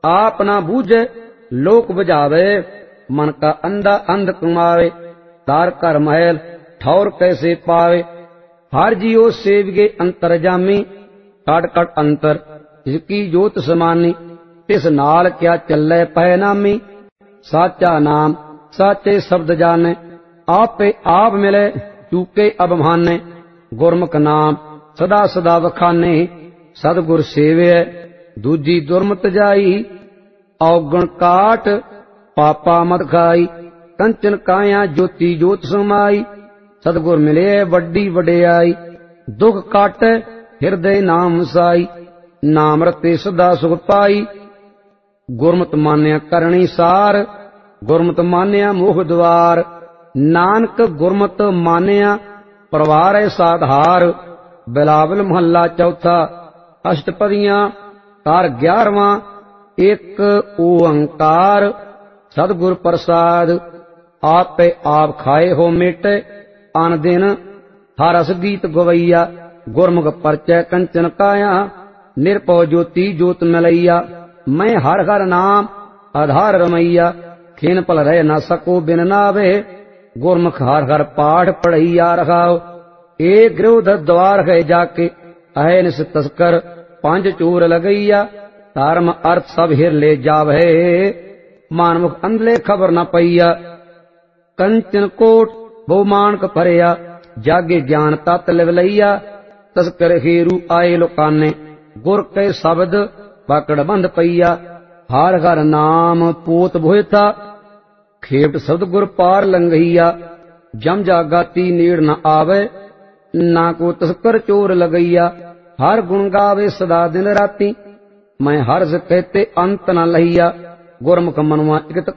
आप ना बूझे लोक बुझावे, मन का अंधा अंध कमावे, तार कर महल ठौर कैसे पावे। हर जियो सेवगे अंतरजामी, कट कट अंतर जिसकी जोत समानी, तिस नाल क्या चलै पहनामी। साचा नाम साचे शब्द जाने, आपे आप मिले चूके अब भाने। गुरमुख नाम सदा सदा वखाने, सतगुर सेवे दूजी दुरमत जाई। औगण काट पापा मत खाई, कंचन काया ज्योति जोत समाई। सतगुर मिले वड्डी वडियाई, दुख काटे हिरदय नाम साई। नाम रते सदा सुख पाई, गुरमत मान्या करणी सार। गुरमत मान्या मोह द्वार, नानक गुरमत मान्या परवार है साधार। बिलावल महला चौथा, अष्टपदियां कार 11वां, एक ओंकार। सतगुर प्रसाद आपे आप खाए हो मेटे, आन दिन हर रस गीत गवैया। गुरमुख परचय कंचन काया, निरपौ ज्योति जोत मिलैया। मैं हर हर नाम आधार रमैया, खीन पल रह न सको बिन नावे। गुरमुख हर हर पाठ पढ़ैया रखाओ, एक गृह द्वार है जाके। अहनिस तस्कर पांच चूर लगैया, धर्म अर्थ सब हिर ले जावे। मानमुख अंधले खबर न पैया, कंचन कोट बहु मानक भरिया। जागे ज्ञान तत् लिवलैया, तस्कर हेरू आए लुकाने। गुर के शब्द पकड़ बंद पैया, हर हर नाम पोत भोयता। खेपट शब्द गुर पार लंघैया, जम जागाती नीड़ न आवे। ना को तस्कर चोर लगैया, हर गुण गावे सदा दिन राती। मैं हर्ष कहते अंत न लहिया, गुरमुख मनुआ इकत